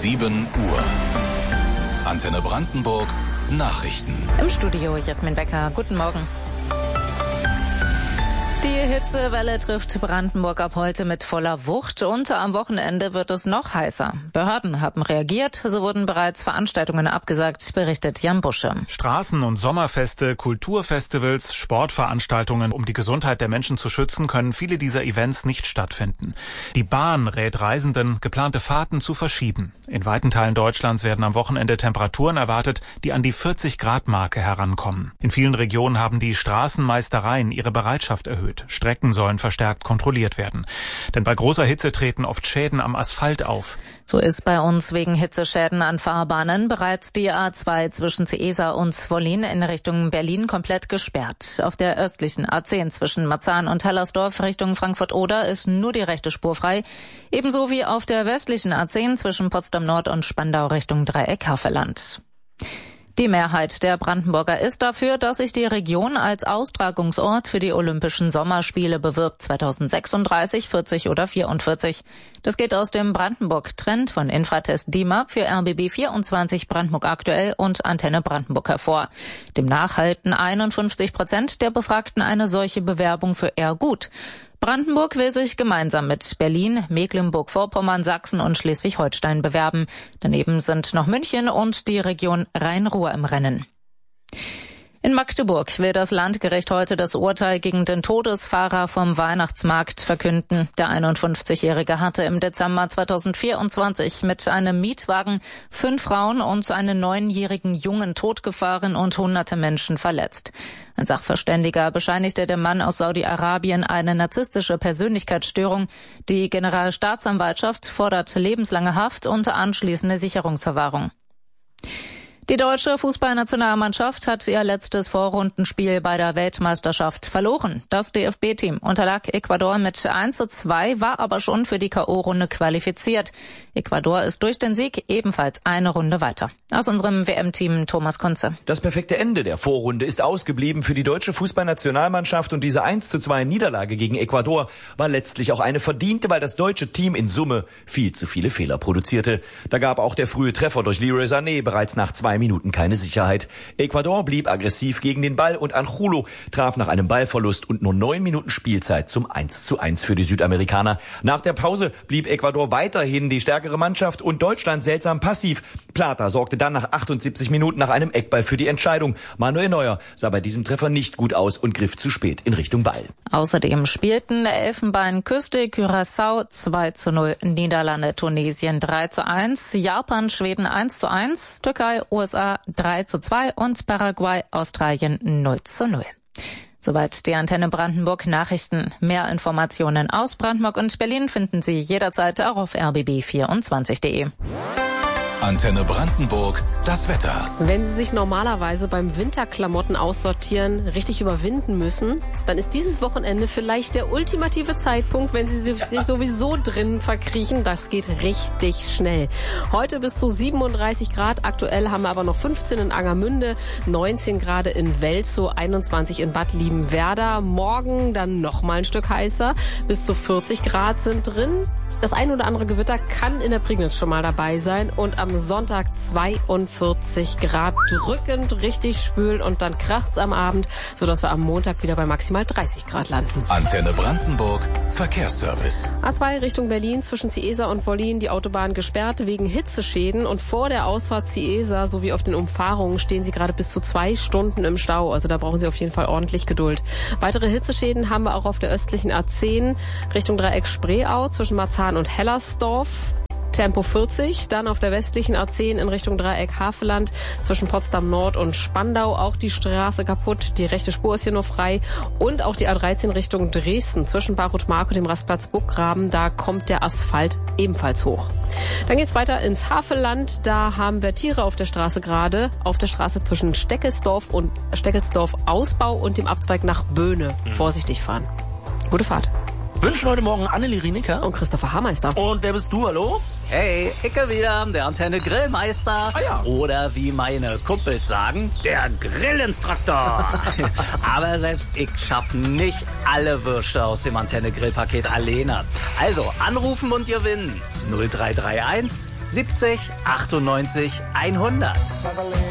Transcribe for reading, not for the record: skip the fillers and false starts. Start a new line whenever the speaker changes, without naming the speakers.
7 Uhr. Antenne Brandenburg, Nachrichten.
Im Studio Jasmin Becker. Guten Morgen. Die Hitzewelle trifft Brandenburg ab heute mit voller Wucht und am Wochenende wird es noch heißer. Behörden haben reagiert, so wurden bereits Veranstaltungen abgesagt, berichtet Jan Busche.
Straßen- und Sommerfeste, Kulturfestivals, Sportveranstaltungen, um die Gesundheit der Menschen zu schützen, können viele dieser Events nicht stattfinden. Die Bahn rät Reisenden, geplante Fahrten zu verschieben. In weiten Teilen Deutschlands werden am Wochenende Temperaturen erwartet, die an die 40-Grad-Marke herankommen. In vielen Regionen haben die Straßenmeistereien ihre Bereitschaft erhöht. Strecken sollen verstärkt kontrolliert werden. Denn bei großer Hitze treten oft Schäden am Asphalt auf.
So ist bei uns wegen Hitzeschäden an Fahrbahnen bereits die A2 zwischen Ciesa und Zwollin in Richtung Berlin komplett gesperrt. Auf der östlichen A10 zwischen Marzahn und Hellersdorf Richtung Frankfurt-Oder ist nur die rechte Spur frei. Ebenso wie auf der westlichen A10 zwischen Potsdam Nord und Spandau Richtung Dreieck Havelland. Die Mehrheit der Brandenburger ist dafür, dass sich die Region als Austragungsort für die Olympischen Sommerspiele bewirbt, 2036, 40 oder 44. Das geht aus dem Brandenburg-Trend von Infratest DIMAP für RBB 24 Brandenburg aktuell und Antenne Brandenburg hervor. Demnach halten 51% der Befragten eine solche Bewerbung für eher gut. Brandenburg will sich gemeinsam mit Berlin, Mecklenburg-Vorpommern, Sachsen und Schleswig-Holstein bewerben. Daneben sind noch München und die Region Rhein-Ruhr im Rennen. In Magdeburg will das Landgericht heute das Urteil gegen den Todesfahrer vom Weihnachtsmarkt verkünden. Der 51-Jährige hatte im Dezember 2024 mit einem Mietwagen 5 Frauen und einen 9-jährigen Jungen totgefahren und hunderte Menschen verletzt. Ein Sachverständiger bescheinigte dem Mann aus Saudi-Arabien eine narzisstische Persönlichkeitsstörung. Die Generalstaatsanwaltschaft fordert lebenslange Haft und anschließende Sicherungsverwahrung. Die deutsche Fußballnationalmannschaft hat ihr letztes Vorrundenspiel bei der Weltmeisterschaft verloren. Das DFB-Team unterlag Ecuador mit 1:2, war aber schon für die K.O.-Runde qualifiziert. Ecuador ist durch den Sieg ebenfalls eine Runde weiter. Aus unserem WM-Team Thomas Kunze.
Das perfekte Ende der Vorrunde ist ausgeblieben für die deutsche Fußballnationalmannschaft und diese 1:2 Niederlage gegen Ecuador war letztlich auch eine verdiente, weil das deutsche Team in Summe viel zu viele Fehler produzierte. Da gab auch der frühe Treffer durch Leroy Sané bereits nach 2 Minuten keine Sicherheit. Ecuador blieb aggressiv gegen den Ball und Angulo traf nach einem Ballverlust und nur 9 Minuten Spielzeit zum 1:1 für die Südamerikaner. Nach der Pause blieb Ecuador weiterhin die stärkere Mannschaft und Deutschland seltsam passiv. Plata sorgte dann nach 78 Minuten nach einem Eckball für die Entscheidung. Manuel Neuer sah bei diesem Treffer nicht gut aus und griff zu spät in Richtung Ball.
Außerdem spielten Elfenbeinküste, Curaçao 2:0, Niederlande, Tunesien 3:1, Japan, Schweden 1:1, Türkei, USA 3:2 und Paraguay, Australien 0:0. Soweit die Antenne Brandenburg Nachrichten. Mehr Informationen aus Brandenburg und Berlin finden Sie jederzeit auch auf rbb24.de.
Antenne Brandenburg, das Wetter.
Wenn Sie sich normalerweise beim Winterklamotten aussortieren richtig überwinden müssen, dann ist dieses Wochenende vielleicht der ultimative Zeitpunkt, wenn Sie sich sowieso drinnen verkriechen. Das geht richtig schnell. Heute bis zu 37 Grad. Aktuell haben wir aber noch 15 in Angermünde, 19 Grad in Welzow, 21 in Bad Liebenwerda. Morgen dann noch mal ein Stück heißer. Bis zu 40 Grad sind drin. Das ein oder andere Gewitter kann in der Prignitz schon mal dabei sein und am Sonntag 42 Grad, drückend, richtig spül und dann kracht's am Abend, sodass wir am Montag wieder bei maximal 30 Grad landen.
Antenne Brandenburg, Verkehrsservice.
A2 Richtung Berlin zwischen Ciesa und Wollin die Autobahn gesperrt wegen Hitzeschäden und vor der Ausfahrt Ciesa sowie auf den Umfahrungen stehen Sie gerade bis zu 2 Stunden im Stau, also da brauchen Sie auf jeden Fall ordentlich Geduld. Weitere Hitzeschäden haben wir auch auf der östlichen A10 Richtung Dreieck Spreeau zwischen Marzahn und Hellersdorf. Tempo 40, dann auf der westlichen A10 in Richtung Dreieck Havelland zwischen Potsdam Nord und Spandau auch die Straße kaputt, die rechte Spur ist hier nur frei und auch die A13 Richtung Dresden zwischen Barut-Mark und dem Rastplatz Burggraben, da kommt der Asphalt ebenfalls hoch. Dann geht's weiter ins Havelland, da haben wir Tiere auf der Straße gerade, auf der Straße zwischen Steckelsdorf und Steckelsdorf Ausbau und dem Abzweig nach Böhne. Vorsichtig fahren. Gute Fahrt.
Wünschen heute Morgen Annelie Rienecker
und Christopher Haarmeister.
Und wer bist du, hallo?
Hey, Icke wieder, der Antenne Grillmeister.
Ah ja.
Oder wie meine Kumpels sagen, der Grillinstruktor. Aber selbst ich schaff nicht alle Würste aus dem Antenne Grillpaket alleine. Also anrufen und gewinnen. 0331 70 98 100.